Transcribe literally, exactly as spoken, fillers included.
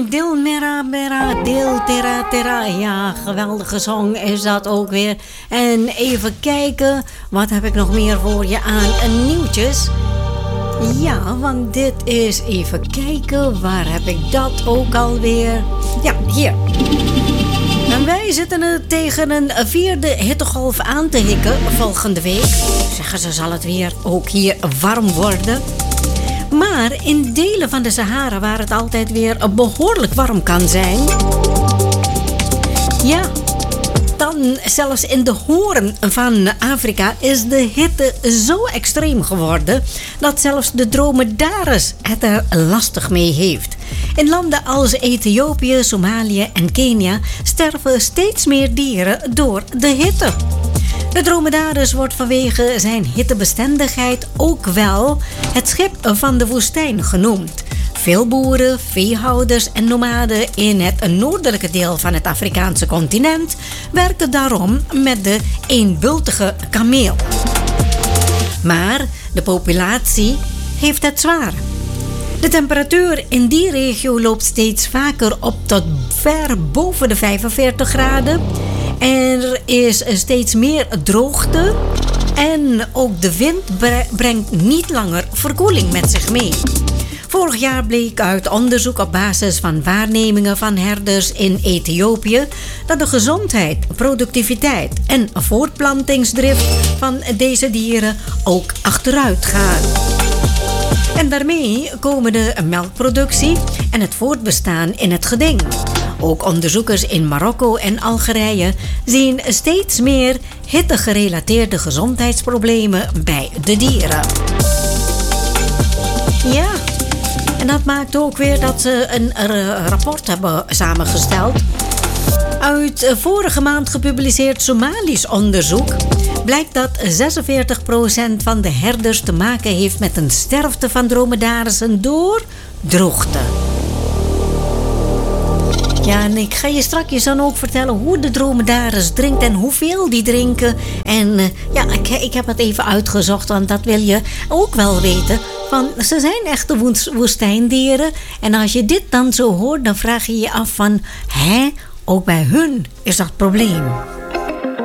Dil Mera Mera, Dil Tera Tera. Ja, geweldige song is dat ook weer. En even kijken, wat heb ik nog meer voor je aan nieuwtjes? Ja, want dit is, even kijken, waar heb ik dat ook alweer? Ja, hier. En wij zitten er tegen een vierde hittegolf aan te hikken volgende week. Zeggen ze, zal het weer ook hier warm worden. Maar in delen van de Sahara waar het altijd weer behoorlijk warm kan zijn. Ja, dan zelfs in de hoorn van Afrika is de hitte zo extreem geworden dat zelfs de dromedaris het er lastig mee heeft. In landen als Ethiopië, Somalië en Kenia sterven steeds meer dieren door de hitte. De dromedaris wordt vanwege zijn hittebestendigheid ook wel het schip van de woestijn genoemd. Veel boeren, veehouders en nomaden in het noordelijke deel van het Afrikaanse continent werken daarom met de eenbultige kameel. Maar de populatie heeft het zwaar. De temperatuur in die regio loopt steeds vaker op tot ver boven de vijfenveertig graden. Er is steeds meer droogte en ook de wind brengt niet langer verkoeling met zich mee. Vorig jaar bleek uit onderzoek op basis van waarnemingen van herders in Ethiopië dat de gezondheid, productiviteit en voortplantingsdrift van deze dieren ook achteruit gaan. En daarmee komen de melkproductie en het voortbestaan in het geding. Ook onderzoekers in Marokko en Algerije zien steeds meer hittegerelateerde gezondheidsproblemen bij de dieren. Ja, en dat maakt ook weer dat ze een rapport hebben samengesteld. Uit vorige maand gepubliceerd Somalisch onderzoek blijkt dat zesenveertig procent van de herders te maken heeft met een sterfte van dromedarissen door droogte. Ja, en ik ga je straks dan ook vertellen hoe de dromedaris drinkt en hoeveel die drinken. En uh, ja, ik, ik heb het even uitgezocht, want dat wil je ook wel weten. Van, ze zijn echte woestijndieren. En als je dit dan zo hoort, dan vraag je je af van, hè, ook bij hun is dat probleem.